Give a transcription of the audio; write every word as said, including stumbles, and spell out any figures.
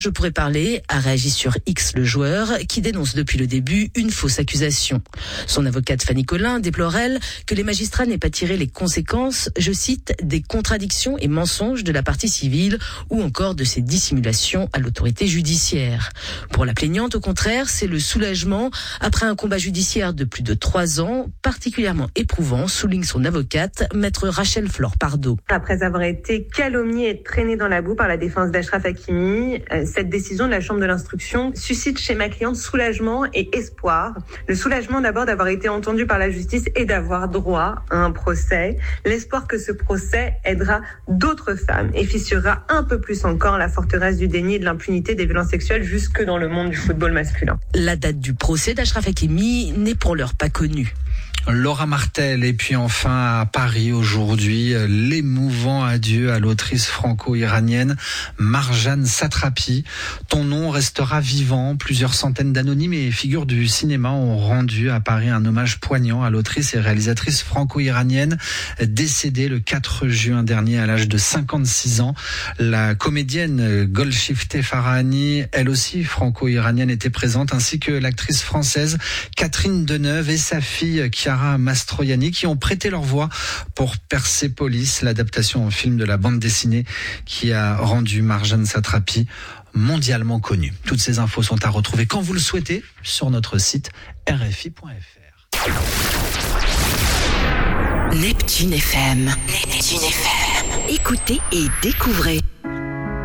Je pourrais parler, a réagi sur X le joueur, qui dénonce depuis le début une fausse accusation. Son avocate Fanny Collin déplore, elle, que les magistrats n'aient pas tiré les conséquences, je cite, des contradictions et mensonges de la partie civile ou encore de ses dissimulations à l'autorité judiciaire. Pour la plaignante, au contraire, c'est le soulagement après un combat judiciaire de plus de trois ans, particulièrement éprouvant, souligne son avocate, maître Rachel Flore Pardo. Après avoir été calomnié et traîné dans la boue par la défense d'Achraf Hakimi, cette décision de la Chambre de l'instruction suscite chez ma cliente soulagement et espoir. Le soulagement d'abord d'avoir été entendue par la justice et d'avoir droit à un procès. L'espoir que ce procès aidera d'autres femmes et fissurera un peu plus encore la forteresse du déni et de l'impunité des violences sexuelles jusque dans le monde du football masculin. La date du procès d'Achraf Hakimi n'est pour l'heure pas connue. Laura Martel, et puis enfin à Paris aujourd'hui, l'émouvant adieu à l'autrice franco-iranienne Marjane Satrapi. Ton nom restera vivant. Plusieurs centaines d'anonymes et figures du cinéma ont rendu à Paris un hommage poignant à l'autrice et réalisatrice franco-iranienne décédée le quatre juin dernier à l'âge de cinquante-six ans. La comédienne Golshifteh Farahani, elle aussi franco-iranienne, était présente, ainsi que l'actrice française Catherine Deneuve et sa fille Chiara Mastroianni, qui ont prêté leur voix pour Persépolis, l'adaptation en film de la bande dessinée qui a rendu Marjane Satrapi mondialement connue. Toutes ces infos sont à retrouver quand vous le souhaitez sur notre site r f i point f r. Neptune F M. Neptune F M. Écoutez et découvrez.